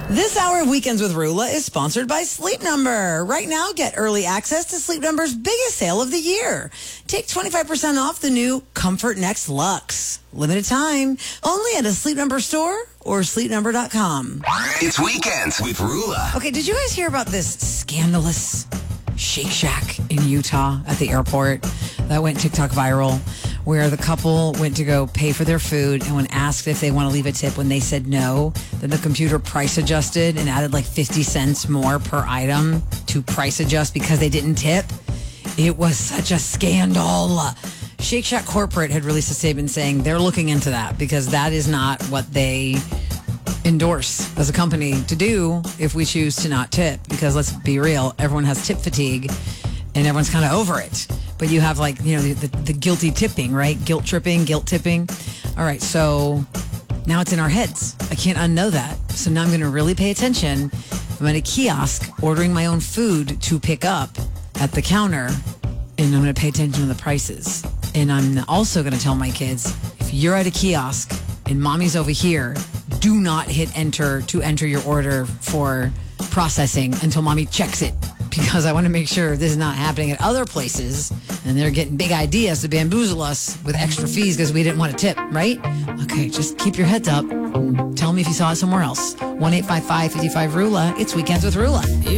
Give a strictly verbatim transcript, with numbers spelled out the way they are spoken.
This hour of Weekends with Rula is sponsored by Sleep Number. Right now, get early access to Sleep Number's biggest sale of the year. Take twenty-five percent off the new Comfort Next Luxe. Limited time, only at a Sleep Number store or sleep number dot com. It's Weekends with Rula. Okay, did you guys hear about this scandalous Shake Shack in Utah at the airport that went TikTok viral, where the couple went to go pay for their food, and when asked if they want to leave a tip, when they said no, then the computer price adjusted and added like fifty cents more per item to price adjust because they didn't tip? It was such a scandal. Shake Shack corporate had released a statement saying they're looking into that because that is not what they endorse as a company to do if we choose to not tip. Because let's be real, everyone has tip fatigue and everyone's kind of over it. But you have like, you know, the, the, the guilty tipping, right? Guilt tripping, guilt tipping. All right, so now it's in our heads. I can't unknow that. So now I'm going to really pay attention. I'm at a kiosk ordering my own food to pick up at the counter, and I'm going to pay attention to the prices. And I'm also going to tell my kids, if you're at a kiosk and mommy's over here, do not hit enter to enter your order for processing until mommy checks it. Because I want to make sure this is not happening at other places and they're getting big ideas to bamboozle us with extra fees because we didn't want to tip, right? Okay, just keep your heads up. Tell me if you saw it somewhere else. one eight five five, five five, RULA. It's Weekends with Rula.